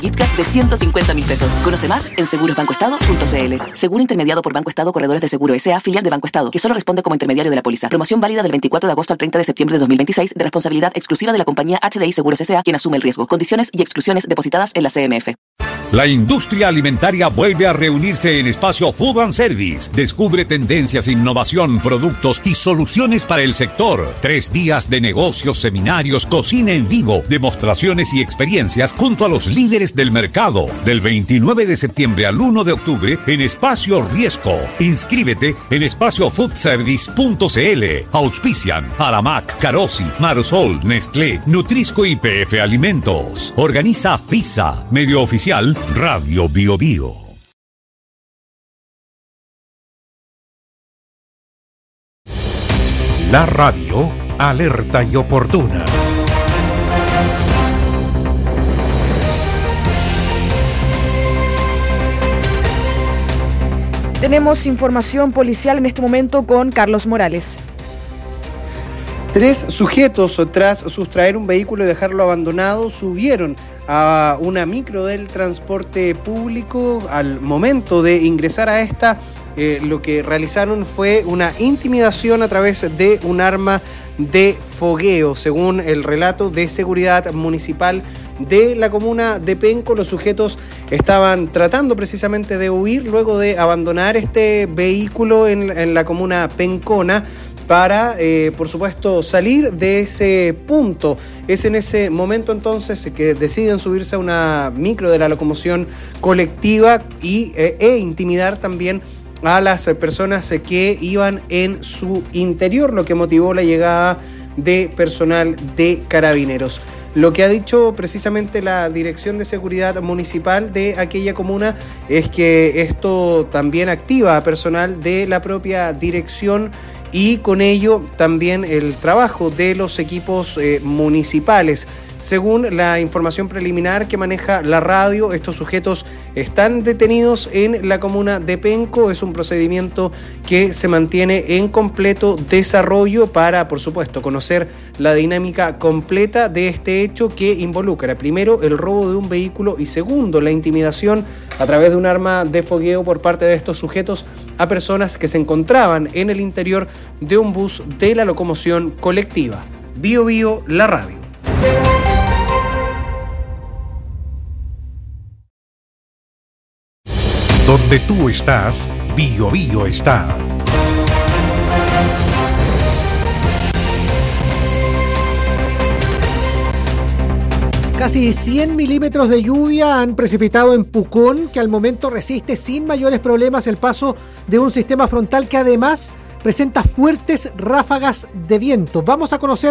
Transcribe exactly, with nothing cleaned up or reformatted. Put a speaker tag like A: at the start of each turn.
A: gift card de ciento cincuenta mil pesos. Conoce más en seguros banco estado punto c l. Seguro intermediado por Banco Estado Corredores de Seguro S A, filial de Banco Estado, que solo responde como intermediario de la póliza. Promoción válida del veinticuatro de agosto al treinta de septiembre de dos mil veintiséis, de responsabilidad exclusiva de la compañía H D I Seguros S A, quien asume el riesgo. Condiciones y exclusiones depositadas en la C M F.
B: La industria alimentaria vuelve a reunirse en Espacio Food and Service. Descubre tendencias, innovación, productos y soluciones para el sector. Tres días de negocios, seminarios, cocina en vivo, demostraciones y experiencias junto a los líderes del mercado. Del veintinueve de septiembre al uno de octubre en Espacio Riesco. Inscríbete en espacio food service punto c l. Auspician Aramac, Carosi, Marsol, Nestlé, Nutrisco y P F Alimentos. Organiza FISA, medio oficial Radio Bio Bio.
C: La radio alerta y oportuna.
D: Tenemos información policial en este momento con Carlos Morales.
E: Tres sujetos, tras sustraer un vehículo y dejarlo abandonado, subieron a una micro del transporte público. Al momento de ingresar a esta, eh, lo que realizaron fue una intimidación a través de un arma de fogueo. Según el relato de seguridad municipal de la comuna de Penco, los sujetos estaban tratando precisamente de huir luego de abandonar este vehículo en, en la comuna pencona para, eh, por supuesto, salir de ese punto. Es en ese momento entonces que deciden subirse a una micro de la locomoción colectiva y, eh, e intimidar también a las personas que iban en su interior, lo que motivó la llegada de personal de Carabineros. Lo que ha dicho precisamente la Dirección de Seguridad Municipal de aquella comuna es que esto también activa a personal de la propia dirección y con ello también el trabajo de los equipos eh, municipales. Según la información preliminar que maneja la radio, estos sujetos están detenidos en la comuna de Penco. Es un procedimiento que se mantiene en completo desarrollo para, por supuesto, conocer la dinámica completa de este hecho que involucra, primero, el robo de un vehículo y segundo, la intimidación a través de un arma de fogueo por parte de estos sujetos a personas que se encontraban en el interior de un bus de la locomoción colectiva. Bio Bio, la radio.
C: Donde tú estás, Bio Bio está.
F: Casi cien milímetros de lluvia han precipitado en Pucón, que al momento resiste sin mayores problemas el paso de un sistema frontal que además presenta fuertes ráfagas de viento. Vamos a conocer